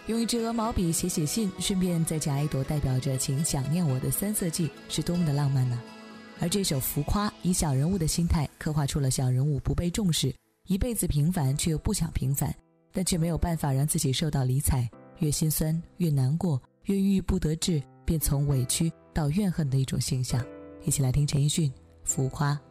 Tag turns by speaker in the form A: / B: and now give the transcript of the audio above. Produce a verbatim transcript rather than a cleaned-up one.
A: 用一支鹅毛笔写写信，顺便再夹一朵代表着请想念我的三色堇，是多么的浪漫呢？而这首《浮夸》以小人物的心态刻画出了小人物不被重视，一辈子平凡却又不想平凡，但却没有办法让自己受到理睬，越心酸越难过，越郁郁不得志，便从委屈到怨恨的一种形象。一起来听陈奕迅《浮夸》。